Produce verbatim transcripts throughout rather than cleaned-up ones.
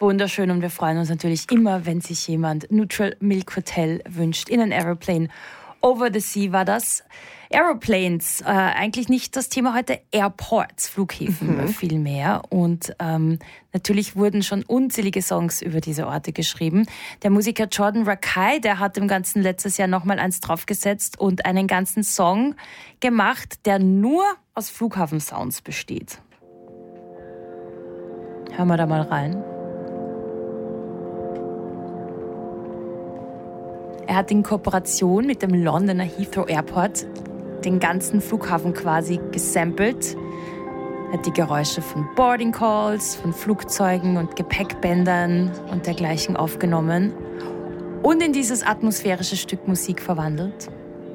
wunderschön und wir freuen uns natürlich immer, wenn sich jemand Neutral Milk Hotel wünscht. In an Aeroplane over the Sea war das. Aeroplanes, äh, eigentlich nicht das Thema heute, Airports, Flughäfen mhm. viel mehr. Und ähm, natürlich wurden schon unzählige Songs über diese Orte geschrieben. Der Musiker Jordan Rakei, der hat dem Ganzen letztes Jahr nochmal eins draufgesetzt und einen ganzen Song gemacht, der nur aus Flughafensounds besteht. Hören wir da mal rein. Er hat in Kooperation mit dem Londoner Heathrow Airport den ganzen Flughafen quasi gesampelt. Er hat die Geräusche von Boarding Calls, von Flugzeugen und Gepäckbändern und dergleichen aufgenommen und in dieses atmosphärische Stück Musik verwandelt.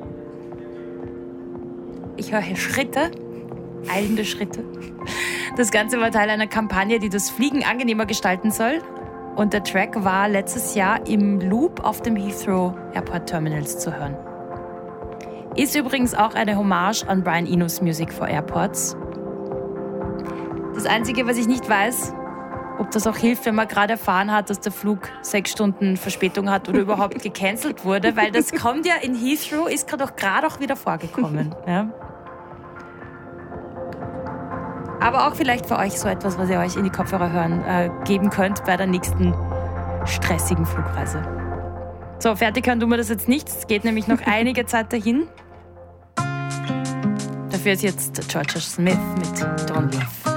Ich höre hier Schritte, eilende Schritte. Das Ganze war Teil einer Kampagne, die das Fliegen angenehmer gestalten soll. Und der Track war letztes Jahr im Loop auf dem Heathrow Airport Terminals zu hören. Ist übrigens auch eine Hommage an Brian Eno's Music for Airports. Das Einzige, was ich nicht weiß, ob das auch hilft, wenn man gerade erfahren hat, dass der Flug sechs Stunden Verspätung hat oder überhaupt gecancelt wurde, weil das kommt ja in Heathrow, ist gerade auch gerade auch wieder vorgekommen. Ja. Aber auch vielleicht für euch so etwas, was ihr euch in die Kopfhörer hören äh, geben könnt bei der nächsten stressigen Flugreise. So, fertig hören tun wir das jetzt nicht. Es geht nämlich noch einige Zeit dahin. Dafür ist jetzt Georgia Smith mit Don't Leave.